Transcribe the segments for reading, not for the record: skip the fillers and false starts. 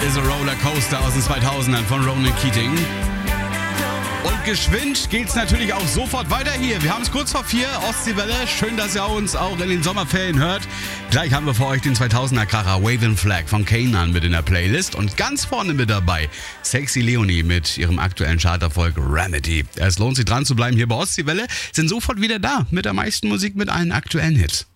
is a Roller Coaster aus den 2000ern von Ronan Keating. Und geschwind geht's natürlich auch sofort weiter hier. Wir haben es kurz vor 4, Ostseewelle. Schön, dass ihr uns auch in den Sommerferien hört. Gleich haben wir für euch den 2000er-Kracher Waving Flag von Kanan mit in der Playlist. Und ganz vorne mit dabei Sexy Leonie mit ihrem aktuellen Charterfolg Remedy. Es lohnt sich dran zu bleiben hier bei Ostseewelle. Sind sofort wieder da mit der meisten Musik mit allen aktuellen Hits.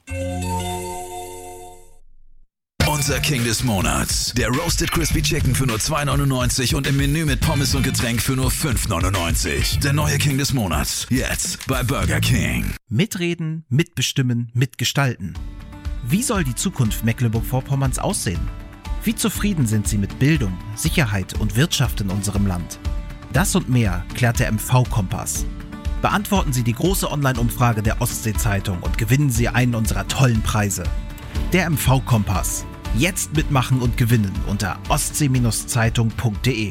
Unser King des Monats. Der Roasted Crispy Chicken für nur 2,99 und im Menü mit Pommes und Getränk für nur 5,99. Der neue King des Monats. Jetzt bei Burger King. Mitreden, mitbestimmen, mitgestalten. Wie soll die Zukunft Mecklenburg-Vorpommerns aussehen? Wie zufrieden sind Sie mit Bildung, Sicherheit und Wirtschaft in unserem Land? Das und mehr klärt der MV-Kompass. Beantworten Sie die große Online-Umfrage der Ostsee-Zeitung und gewinnen Sie einen unserer tollen Preise. Der MV-Kompass. Jetzt mitmachen und gewinnen unter ostsee-zeitung.de.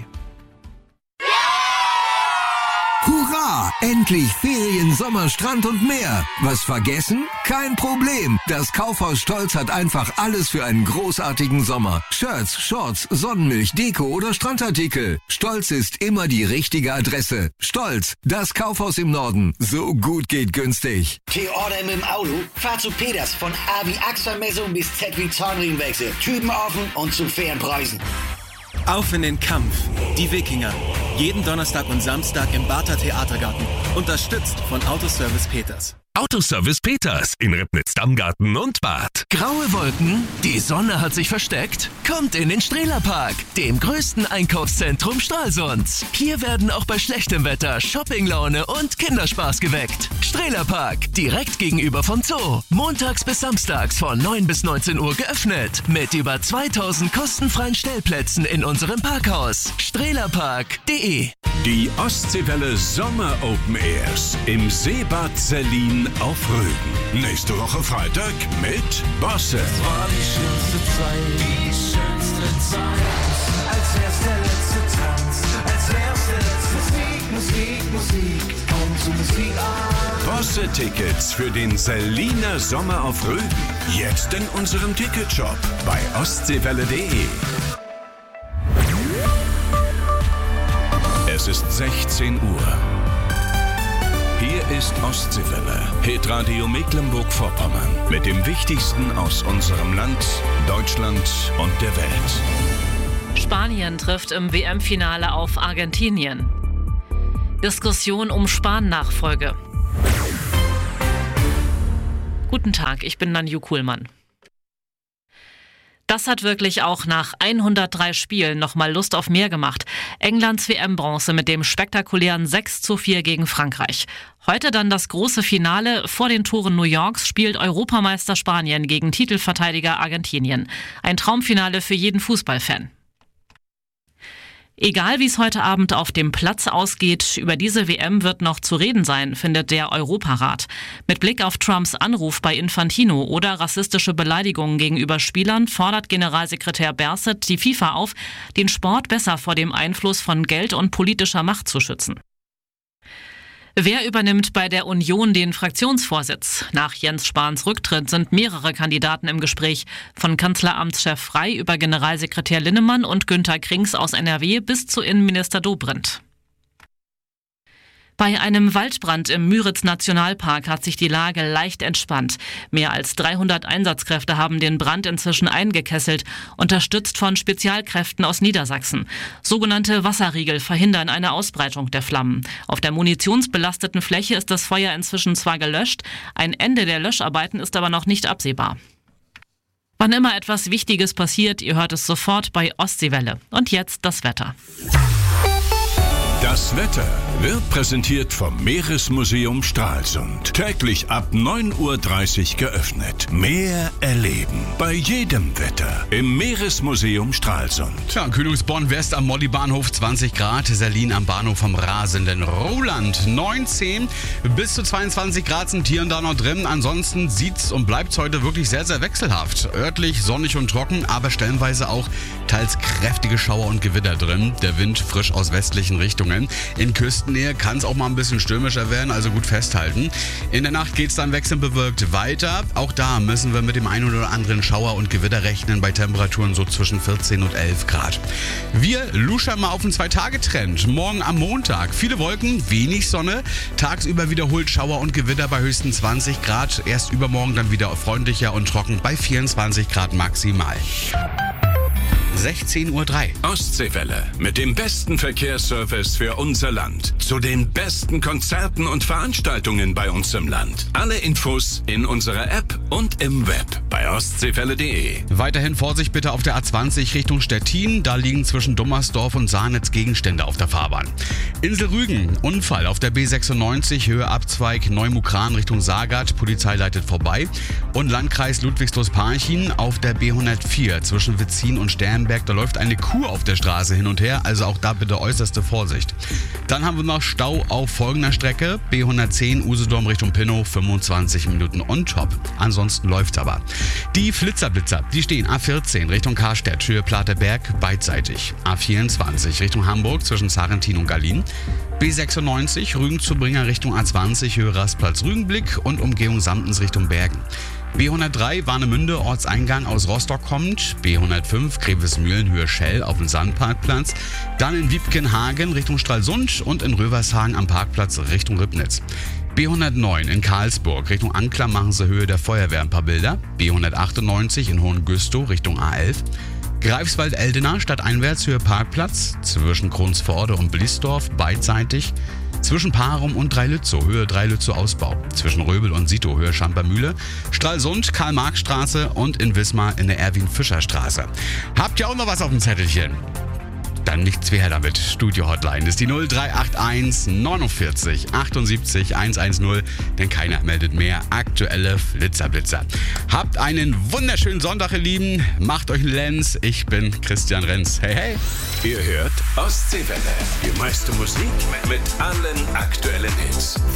Hurra! Endlich Ferien, Sommer, Strand und mehr. Was vergessen? Kein Problem. Das Kaufhaus Stolz hat einfach alles für einen großartigen Sommer. Shirts, Shorts, Sonnenmilch, Deko oder Strandartikel. Stolz ist immer die richtige Adresse. Stolz, das Kaufhaus im Norden. So gut geht günstig. T-Order mit dem Auto? Fahr zu Peters von A wie Achselmessung bis Z wie Zahnriemenwechsel. Typen offen und zu fairen Preisen. Auf in den Kampf. Die Wikinger. Jeden Donnerstag und Samstag im Barther Theatergarten. Unterstützt von Autoservice Peters. Autoservice Peters in Ribnitz-Dammgarten und Bad. Graue Wolken? Die Sonne hat sich versteckt? Kommt in den Strehlerpark, dem größten Einkaufszentrum Stralsunds. Hier werden auch bei schlechtem Wetter Shoppinglaune und Kinderspaß geweckt. Strehlerpark, direkt gegenüber vom Zoo. Montags bis samstags von 9 bis 19 Uhr geöffnet. Mit über 2000 kostenfreien Stellplätzen in unserem Parkhaus. Strehlerpark.de. Die Ostseewelle Sommer Open Airs im Seebad Sellin auf Rügen. Nächste Woche Freitag mit Bosse. Das war die schönste Zeit, als wär's der letzte Tanz, als wär's der letzte Sieg, Musik, komm zu Musikabend. Bosse-Tickets für den Selliner Sommer auf Rügen. Jetzt in unserem Ticketshop bei ostseewelle.de. Es ist 16 Uhr. Hier ist Ostseewelle, Hitradio Mecklenburg-Vorpommern. Mit dem Wichtigsten aus unserem Land, Deutschland und der Welt. Spanien trifft im WM-Finale auf Argentinien. Diskussion um Spahn-Nachfolge. Guten Tag, ich bin Nanju Kuhlmann. Das hat wirklich auch nach 103 Spielen nochmal Lust auf mehr gemacht. Englands WM-Bronze mit dem spektakulären 6:4 gegen Frankreich. Heute dann das große Finale. Vor den Toren New Yorks spielt Europameister Spanien gegen Titelverteidiger Argentinien. Ein Traumfinale für jeden Fußballfan. Egal wie es heute Abend auf dem Platz ausgeht, über diese WM wird noch zu reden sein, findet der Europarat. Mit Blick auf Trumps Anruf bei Infantino oder rassistische Beleidigungen gegenüber Spielern fordert Generalsekretär Berset die FIFA auf, den Sport besser vor dem Einfluss von Geld und politischer Macht zu schützen. Wer übernimmt bei der Union den Fraktionsvorsitz? Nach Jens Spahns Rücktritt sind mehrere Kandidaten im Gespräch. Von Kanzleramtschef Frey über Generalsekretär Linnemann und Günther Krings aus NRW bis zu Innenminister Dobrindt. Bei einem Waldbrand im Müritz-Nationalpark hat sich die Lage leicht entspannt. Mehr als 300 Einsatzkräfte haben den Brand inzwischen eingekesselt, unterstützt von Spezialkräften aus Niedersachsen. Sogenannte Wasserriegel verhindern eine Ausbreitung der Flammen. Auf der munitionsbelasteten Fläche ist das Feuer inzwischen zwar gelöscht, ein Ende der Löscharbeiten ist aber noch nicht absehbar. Wann immer etwas Wichtiges passiert, ihr hört es sofort bei Ostseewelle. Und jetzt das Wetter. Das Wetter wird präsentiert vom Meeresmuseum Stralsund. Täglich ab 9:30 Uhr geöffnet. Mehr erleben bei jedem Wetter im Meeresmuseum Stralsund. Tja, Kühlungsborn West am Molly-Bahnhof 20 Grad, Sellin am Bahnhof vom rasenden Roland 19, bis zu 22 Grad sind hier und da noch drin. Ansonsten sieht's und bleibt's heute wirklich sehr, sehr wechselhaft. Örtlich sonnig und trocken, aber stellenweise auch teils kräftige Schauer und Gewitter drin. Der Wind frisch aus westlichen Richtungen Richtungen. In Küstennähe kann es auch mal ein bisschen stürmischer werden, also gut festhalten. In der Nacht geht es dann wechselnd bewölkt weiter. Auch da müssen wir mit dem einen oder anderen Schauer und Gewitter rechnen bei Temperaturen so zwischen 14 und 11 Grad. Wir luschern mal auf den 2-Tage-Trend. Morgen am Montag viele Wolken, wenig Sonne. Tagsüber wiederholt Schauer und Gewitter bei höchsten 20 Grad. Erst übermorgen dann wieder freundlicher und trocken bei 24 Grad maximal. 16:03 Uhr. Ostseewelle mit dem besten Verkehrsservice für unser Land. Zu den besten Konzerten und Veranstaltungen bei uns im Land. Alle Infos in unserer App und im Web bei ostseewelle.de. Weiterhin Vorsicht bitte auf der A20 Richtung Stettin. Da liegen zwischen Dummersdorf und Sahnitz Gegenstände auf der Fahrbahn. Insel Rügen, Unfall auf der B96, Höhe Abzweig Neumukran Richtung Sagat. Polizei leitet vorbei. Und Landkreis Ludwigslust-Parchim auf der B104 zwischen Witzin und Sternberg. Da läuft eine Kuh auf der Straße hin und her, also auch da bitte äußerste Vorsicht. Dann haben wir noch Stau auf folgender Strecke. B110 Usedom Richtung Pinnow, 25 Minuten on top. Ansonsten läuft's aber. Die Flitzerblitzer, die stehen A14 Richtung Karstedt, Höhe Plateberg, beidseitig. A24 Richtung Hamburg zwischen Sarrentin und Gallien. B96 Rügen-Zubringer Richtung A20, Höhe Rastplatz Rügenblick und Umgehung Samtens Richtung Bergen. B103 Warnemünde, Ortseingang aus Rostock kommt. B105 Grevesmühlen, Höhe Schell auf dem Sandparkplatz. Dann in Wiebkenhagen Richtung Stralsund und in Rövershagen am Parkplatz Richtung Ribnitz. B109 in Karlsburg Richtung Anklam machen sie Höhe der Feuerwehr ein paar Bilder. B198 in Hohengüstow Richtung A11. Greifswald-Eldena stadteinwärts Höhe Parkplatz zwischen Kronsforde und Bliesdorf beidseitig. Zwischen Parum und Dreilützow, Höhe Dreilützow Ausbau. Zwischen Röbel und Sito, Höhe Schampermühle. Stralsund, Karl-Marx-Straße und in Wismar in der Erwin-Fischer-Straße. Habt ihr auch noch was auf dem Zettelchen? Dann nichts wie her damit. Studio-Hotline ist die 0381 49 78 110, denn keiner meldet mehr aktuelle Flitzerblitzer. Habt einen wunderschönen Sonntag, ihr Lieben. Macht euch einen Lenz. Ich bin Christian Renz. Hey, hey. Ihr hört Ostseewelle. Die meiste Musik mit allen aktuellen Hits.